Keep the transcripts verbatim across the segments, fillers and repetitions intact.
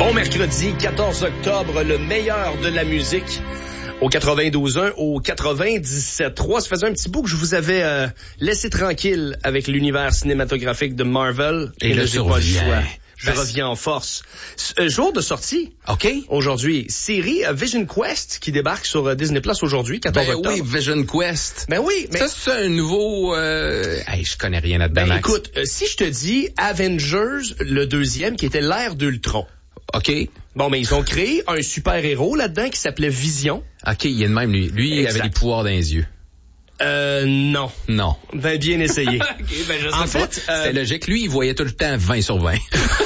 Bon mercredi quatorze octobre, le meilleur de la musique au quatre-vingt-douze un, au quatre-vingt-dix-sept trois. Ça faisait un petit bout que je vous avais euh, laissé tranquille avec l'univers cinématographique de Marvel. Et, Et là, j'ai pas le choix. Je Parce... reviens en force. Euh, jour de sortie. OK. Aujourd'hui. Série euh, Vision Quest qui débarque sur euh, Disney Plus aujourd'hui, quatorze octobre. Ben oui, Vision Quest. Ben oui. Mais... Ça, c'est un nouveau... Euh... Hey, je connais rien là-dedans, Ben Max. écoute, euh, si je te dis Avengers, le deuxième, qui était l'ère d'Ultron. OK. Bon, mais ils ont créé un super-héros là-dedans qui s'appelait Vision. OK, il est de même, lui. Lui, il avait des pouvoirs dans les yeux. Euh, non. Non. Ben, bien essayé. Okay, ben je sais en pas. fait, c'était euh... logique. Lui, il voyait tout le temps vingt sur vingt.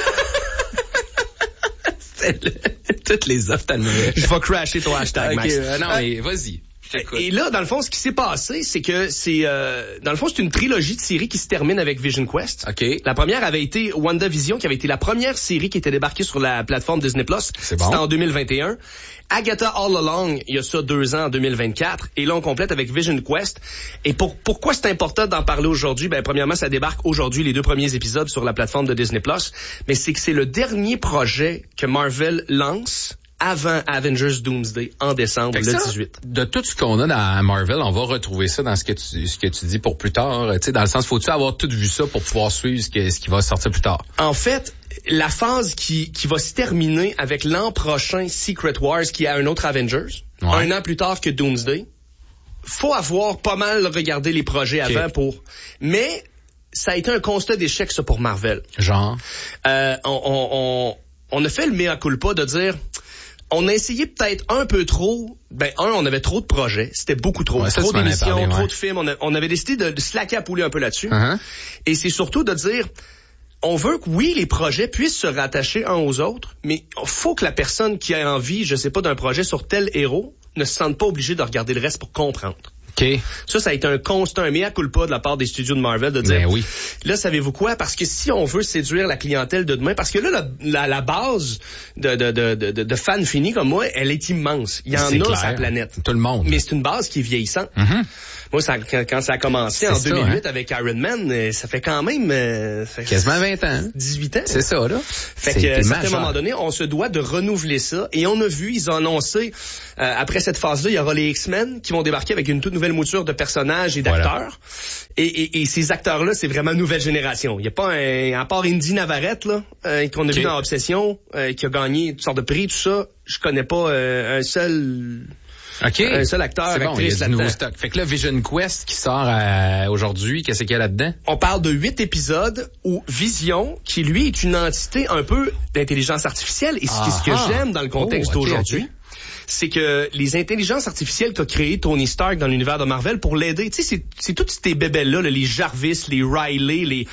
C'était le... Toutes les offres t'admiraient. Je vais crasher ton hashtag, okay, Max. Euh, non, mais vas-y. Et là, dans le fond, ce qui s'est passé, c'est que c'est... Euh, dans le fond, c'est une trilogie de séries qui se termine avec Vision Quest. OK. La première avait été WandaVision, qui avait été la première série qui était débarquée sur la plateforme Disney Plus. C'est bon. C'était en deux mille vingt et un. Agatha All Along, il y a ça deux ans, en deux mille vingt-quatre. Et là, on complète avec Vision Quest. Et pour, pourquoi c'est important d'en parler aujourd'hui? Ben, premièrement, ça débarque aujourd'hui, les deux premiers épisodes sur la plateforme de Disney Plus. Mais c'est que c'est le dernier projet que Marvel lance avant Avengers Doomsday en décembre, le ça, dix-huit. De tout ce qu'on a dans Marvel, on va retrouver ça dans ce que tu, ce que tu dis pour plus tard. Tu sais, dans le sens, faut-tu avoir tout vu ça pour pouvoir suivre ce, que, ce qui va sortir plus tard? En fait, la phase qui, qui va se terminer avec l'an prochain Secret Wars, qui est un autre Avengers, ouais. un an plus tard que Doomsday, faut avoir pas mal regardé les projets okay. avant pour... Mais ça a été un constat d'échec, ça, pour Marvel. Genre? Euh, on, on, on, on a fait le mea culpa de dire... On a essayé peut-être un peu trop. Ben, un, on avait trop de projets. C'était beaucoup trop. Ouais, ça, trop d'émissions, parlé, trop ouais. de films. On, a, on avait décidé de, de slacker à poulet un peu là-dessus. Uh-huh. Et c'est surtout de dire, on veut que, oui, les projets puissent se rattacher un aux autres, mais il faut que la personne qui a envie, je sais pas, d'un projet sur tel héros, ne se sente pas obligée de regarder le reste pour comprendre. OK. Ça, ça a été un constant, un mea culpa de la part des studios de Marvel de dire, ben oui. là, savez-vous quoi? Parce que si on veut séduire la clientèle de demain, parce que là, la, la, la base de, de, de, de, de fans finis comme moi, elle est immense. Il y en c'est a clair. sur la planète. Tout le monde. Mais c'est une base qui est vieillissante. Mm-hmm. Moi, ça, quand, quand ça a commencé c'est en ça, deux mille huit hein? avec Iron Man, ça fait quand même... Euh, ça fait quasiment vingt ans. dix-huit ans. C'est ça, là. Fait qu'à un certain moment donné, on se doit de renouveler ça. Et on a vu, ils ont annoncé, euh, après cette phase-là, il y aura les X-Men qui vont débarquer avec une toute nouvelle mouture de personnages et d'acteurs. Voilà. Et, et, et ces acteurs-là, c'est vraiment nouvelle génération. Il n'y a pas un... À part Indy Navarrete, là, euh, qu'on a okay. vu dans Obsession, euh, qui a gagné toutes sortes de prix, tout ça, je connais pas euh, un seul... OK. Un seul acteur, c'est bon, actrice il y a du nouveau stock. Fait que là, Vision Quest qui sort euh, aujourd'hui, qu'est-ce qu'il y a là-dedans? On parle de huit épisodes où Vision, qui lui est une entité un peu d'intelligence artificielle, et ah, ce que ah. j'aime dans le contexte oh, okay, d'aujourd'hui, okay. c'est que les intelligences artificielles qu'a créé Tony Stark dans l'univers de Marvel pour l'aider, tu sais, c'est, c'est toutes ces bébelles-là, là, les Jarvis, les Riley, les...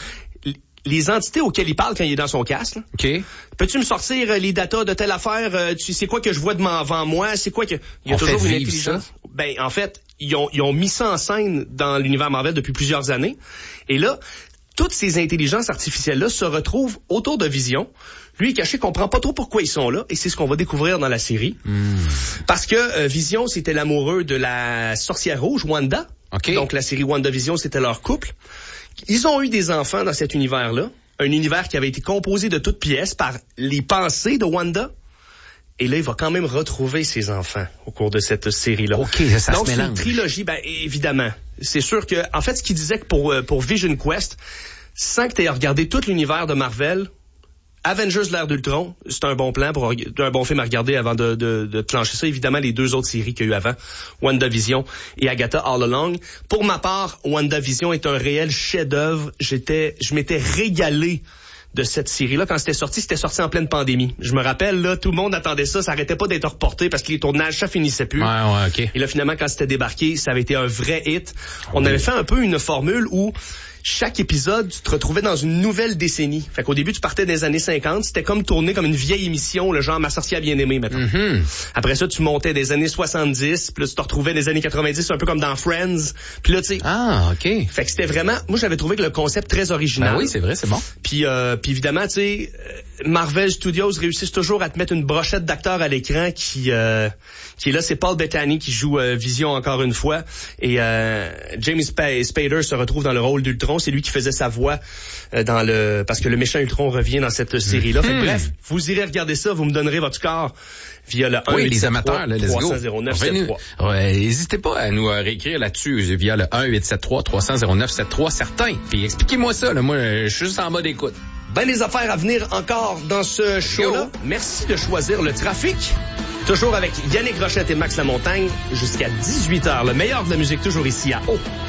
les entités auxquelles il parle quand il est dans son casque. Là. OK. Peux-tu me sortir euh, les datas de telle affaire? Euh, tu sais quoi que je vois devant moi? C'est quoi que... Il y a On toujours fait une vivre intelligence. Ça? Ben, en fait, ils ont, ils ont mis ça en scène dans l'univers Marvel depuis plusieurs années. Et là, toutes ces intelligences artificielles-là se retrouvent autour de Vision. Lui, caché, comprend pas trop pourquoi ils sont là. Et c'est ce qu'on va découvrir dans la série. Mm. Parce que euh, Vision, c'était l'amoureux de la sorcière rouge, Wanda. Okay. Donc, la série WandaVision, c'était leur couple. Ils ont eu des enfants dans cet univers-là. Un univers qui avait été composé de toutes pièces par les pensées de Wanda. Et là, il va quand même retrouver ses enfants au cours de cette série-là. OK, ça Donc, se mélange. c'est une trilogie, ben, évidemment. C'est sûr que, en fait, ce qu'il disait que pour, pour Vision Quest, sans que tu aies regardé tout l'univers de Marvel, Avengers l'ère d'Ultron, c'est un bon plan pour un bon film à regarder avant de, de, de plancher ça. Évidemment, les deux autres séries qu'il y a eu avant, WandaVision et Agatha All Along. Pour ma part, WandaVision est un réel chef-d'œuvre. J'étais, je m'étais régalé de cette série-là. Quand c'était sorti, c'était sorti en pleine pandémie. Je me rappelle, là, tout le monde attendait ça. Ça arrêtait pas d'être reporté parce que les tournages, ça finissait plus. Ouais, ouais, OK. Et là, finalement, quand c'était débarqué, ça avait été un vrai hit. On oui. avait fait un peu une formule où chaque épisode, tu te retrouvais dans une nouvelle décennie. Fait qu'au début, tu partais des années cinquante. C'était comme tourner comme une vieille émission, le genre Ma sorcière bien-aimée, maintenant. Mm-hmm. Après ça, tu montais des années soixante-dix. Puis là, tu te retrouvais des années quatre-vingt-dix, un peu comme dans Friends. Puis là, tu sais... Ah, OK. Fait que c'était vraiment... Moi, j'avais trouvé que le concept très original. Ben oui, c'est vrai, c'est bon. Puis, euh, puis évidemment, tu sais... Marvel Studios réussissent toujours à te mettre une brochette d'acteurs à l'écran qui euh, qui est là. C'est Paul Bettany qui joue euh, Vision encore une fois. Et euh, James Sp- Spader se retrouve dans le rôle d'Ultron. C'est lui qui faisait sa voix euh, dans le... Parce que le méchant Ultron revient dans cette série-là. Mm-hmm. Fait que, bref, vous irez regarder ça. Vous me donnerez votre score via le un oui, les amateurs, là, let's go. Ouais, n'hésitez pas à nous euh, réécrire là-dessus via le un huit sept trois trois cents zéro neuf sept trois certains. Puis expliquez-moi ça, là. Moi, je suis juste en mode écoute. Ben, les affaires à venir encore dans ce show-là. Merci de choisir le trafic. Toujours avec Yannick Rochette et Max Lamontagne jusqu'à dix-huit heures. Le meilleur de la musique toujours ici à O.